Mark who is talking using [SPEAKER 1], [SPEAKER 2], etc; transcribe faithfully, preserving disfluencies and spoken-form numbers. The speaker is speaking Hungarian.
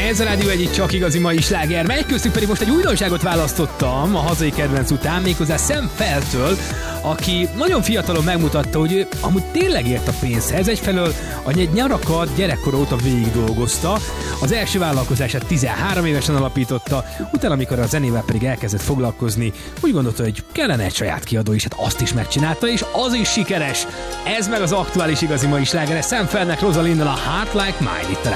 [SPEAKER 1] Ez a Rádió egyik csak igazi mai sláger, mely köztük pedig most egy újdonságot választottam a hazai kedvenc után, méghozzá Sam Feltől, aki nagyon fiatalon megmutatta, hogy ő amúgy tényleg ért a pénzhez. Egyfelől a nyarakat gyerekkora óta végig dolgozta, az első vállalkozását tizenhárom évesen alapította, utána, amikor a zenével pedig elkezdett foglalkozni, úgy gondolta, hogy kellene egy saját kiadó is, hát azt is megcsinálta, és az is sikeres. Ez meg az aktuális igazi mai sláger, Sam Feltnek Rosalind-nal a Heart Like Mine itt a